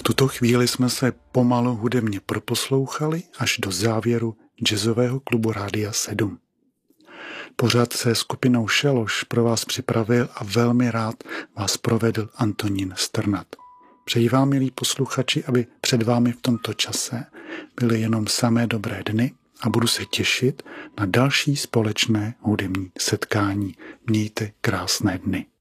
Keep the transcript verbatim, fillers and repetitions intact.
tuto chvíli jsme se pomalu hudebně proposlouchali až do závěru jazzového klubu Rádia sedm. Pořad se skupinou Šeloš pro vás připravil a velmi rád vás provedl Antonín Strnad. Přeji vám, milí posluchači, aby před vámi v tomto čase byly jenom samé dobré dny a budu se těšit na další společné hudební setkání. Mějte krásné dny.